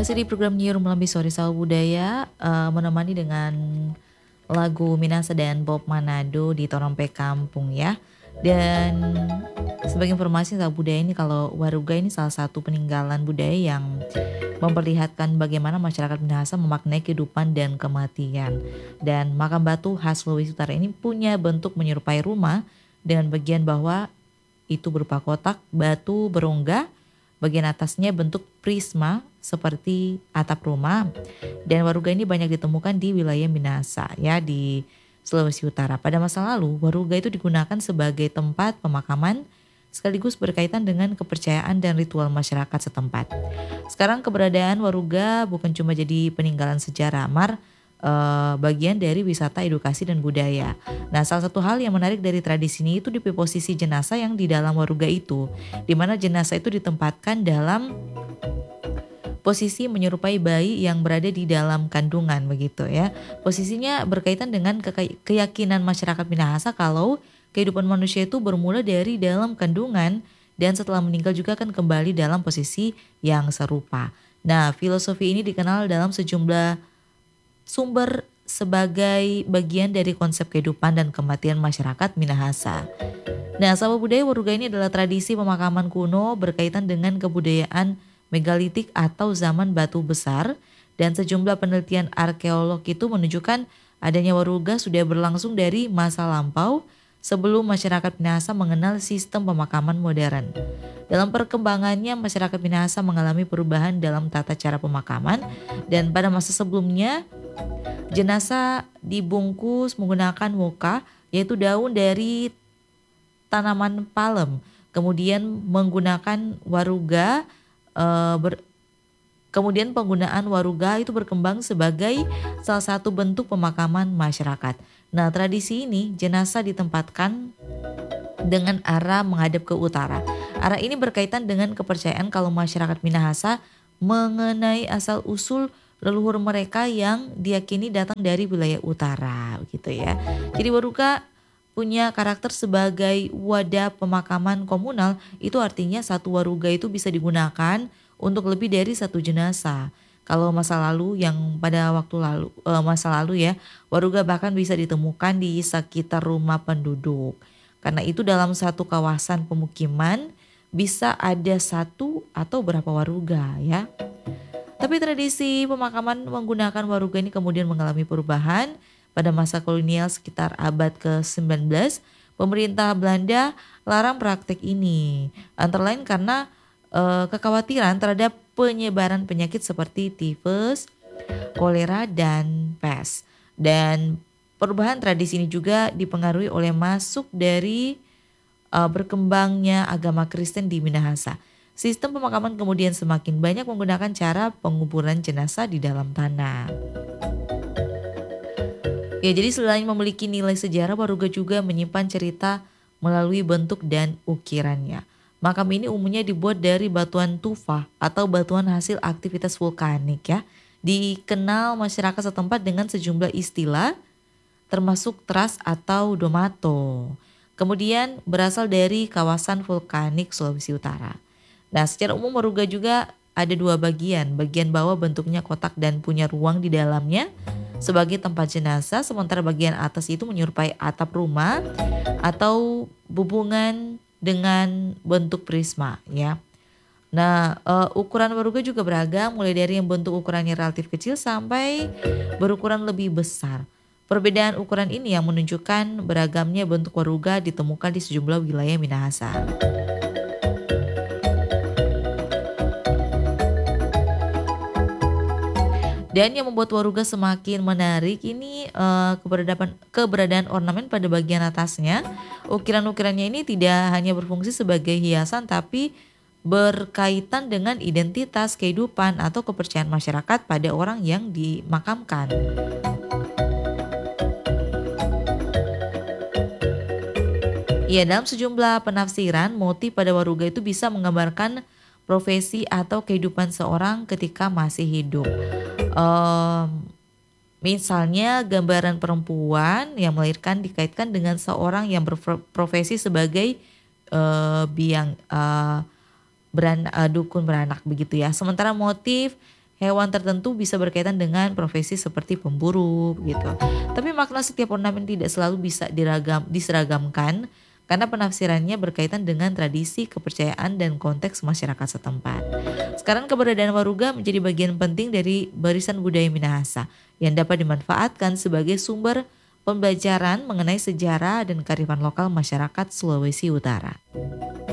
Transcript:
Masih di program Nyirum Melambi Sore Sawah Budaya, menemani dengan lagu Minahasa dan Bob Manado di Torompe Kampung ya. Dan sebagai informasi Sawah Budaya ini kalau Waruga ini salah satu peninggalan budaya yang memperlihatkan bagaimana masyarakat Minahasa memaknai kehidupan dan kematian. Dan makam batu khas Sulawesi Utara ini punya bentuk menyerupai rumah dengan bagian bawah itu berupa kotak batu berongga, bagian atasnya bentuk prisma seperti atap rumah. Dan waruga ini banyak ditemukan di wilayah Minahasa ya di Sulawesi Utara. Pada masa lalu, waruga itu digunakan sebagai tempat pemakaman sekaligus berkaitan dengan kepercayaan dan ritual masyarakat setempat. Sekarang keberadaan waruga bukan cuma jadi peninggalan sejarah, bagian dari wisata edukasi dan budaya. Nah, salah satu hal yang menarik dari tradisi ini itu di posisi jenazah yang di dalam waruga itu, di mana jenazah itu ditempatkan dalam posisi menyerupai bayi yang berada di dalam kandungan begitu ya. Posisinya berkaitan dengan keyakinan masyarakat Minahasa kalau kehidupan manusia itu bermula dari dalam kandungan dan setelah meninggal juga akan kembali dalam posisi yang serupa. Nah, filosofi ini dikenal dalam sejumlah sumber sebagai bagian dari konsep kehidupan dan kematian masyarakat Minahasa. Nah, Sawah Budaya Waruga ini adalah tradisi pemakaman kuno berkaitan dengan kebudayaan megalitik atau zaman batu besar, dan sejumlah penelitian arkeolog itu menunjukkan adanya waruga sudah berlangsung dari masa lampau sebelum masyarakat Minahasa mengenal sistem pemakaman modern. Dalam perkembangannya masyarakat Minahasa mengalami perubahan dalam tata cara pemakaman, dan pada masa sebelumnya jenazah dibungkus menggunakan muka, yaitu daun dari tanaman palem, kemudian menggunakan waruga. Kemudian penggunaan waruga itu berkembang sebagai salah satu bentuk pemakaman masyarakat. Nah, tradisi ini jenazah ditempatkan dengan arah menghadap ke utara. Arah ini berkaitan dengan kepercayaan kalau masyarakat Minahasa mengenai asal usul leluhur mereka yang diyakini datang dari wilayah utara gitu ya. Jadi waruga punya karakter sebagai wadah pemakaman komunal, itu artinya satu waruga itu bisa digunakan untuk lebih dari satu jenazah. Kalau masa lalu yang pada waktu lalu masa lalu ya, waruga bahkan bisa ditemukan di sekitar rumah penduduk. Karena itu dalam satu kawasan pemukiman bisa ada satu atau berapa waruga ya. Tapi tradisi pemakaman menggunakan waruga ini kemudian mengalami perubahan. Pada masa kolonial sekitar abad ke-19, pemerintah Belanda larang praktik ini. Antara lain karena kekhawatiran terhadap penyebaran penyakit seperti tifus, kolera, dan pes. Dan perubahan tradisi ini juga dipengaruhi oleh masuk dari berkembangnya agama Kristen di Minahasa. Sistem pemakaman kemudian semakin banyak menggunakan cara penguburan jenazah di dalam tanah. Ya, jadi selain memiliki nilai sejarah, waruga juga menyimpan cerita melalui bentuk dan ukirannya. Makam ini umumnya dibuat dari batuan tufa atau batuan hasil aktivitas vulkanik ya. Dikenal masyarakat setempat dengan sejumlah istilah termasuk teras atau domato. Kemudian berasal dari kawasan vulkanik Sulawesi Utara. Nah, secara umum waruga juga ada dua bagian. Bagian bawah bentuknya kotak dan punya ruang di dalamnya sebagai tempat jenazah, sementara bagian atas itu menyerupai atap rumah atau hubungan dengan bentuk prisma ya. Nah, ukuran waruga juga beragam, mulai dari yang bentuk ukurannya relatif kecil sampai berukuran lebih besar. Perbedaan ukuran ini yang menunjukkan beragamnya bentuk waruga ditemukan di sejumlah wilayah Minahasa. Dan yang membuat waruga semakin menarik ini keberadaan ornamen pada bagian atasnya. Ukiran-ukirannya ini tidak hanya berfungsi sebagai hiasan tapi berkaitan dengan identitas kehidupan atau kepercayaan masyarakat pada orang yang dimakamkan. Ya, dalam sejumlah penafsiran, motif pada waruga itu bisa menggambarkan profesi atau kehidupan seorang ketika masih hidup. Em, Misalnya gambaran perempuan yang melahirkan dikaitkan dengan seorang yang berprofesi sebagai biang dukun beranak begitu ya. Sementara motif hewan tertentu bisa berkaitan dengan profesi seperti pemburu gitu. Tapi makna setiap ornamen tidak selalu bisa diseragamkan karena penafsirannya berkaitan dengan tradisi, kepercayaan, dan konteks masyarakat setempat. Sekarang keberadaan waruga menjadi bagian penting dari barisan budaya Minahasa yang dapat dimanfaatkan sebagai sumber pembelajaran mengenai sejarah dan kearifan lokal masyarakat Sulawesi Utara.